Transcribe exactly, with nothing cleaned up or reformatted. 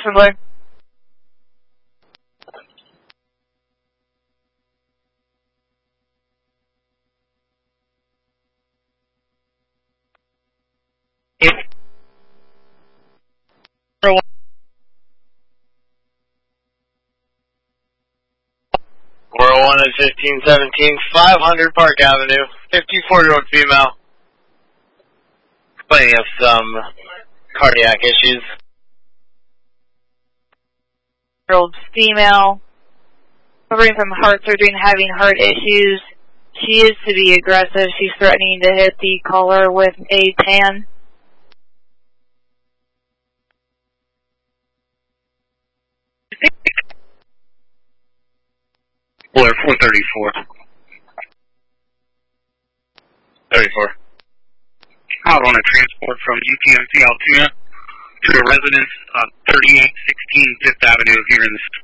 Assembly. four oh one at fifteen seventeen, five hundred Park Avenue, fifty-four-year-old female. Complaining of some cardiac issues. Year-old female, recovering from heart surgery and having heart issues. She is to be aggressive. She's threatening to hit the caller with a pan. Blair four thirty-four. thirty-four. I was on a transport from U T M C Altoona to a residence, uh, thirty-eight sixteen Fifth Avenue here in the